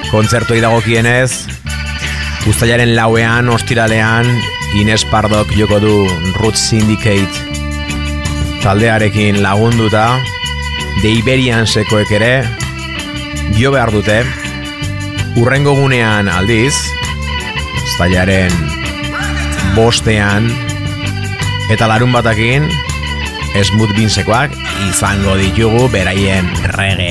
Kontzertuei dagokienez, uztailaren 4ean, ostiralean, Ines Pardok joko du Roots Syndicate taldearekin lagunduta, The Iberiansekoek ere jo behar dute. Hurrengo gunean aldiz, uztailaren 5ean, eta larun batakin, Smooth Beansekoak izango ditugu beraien reggae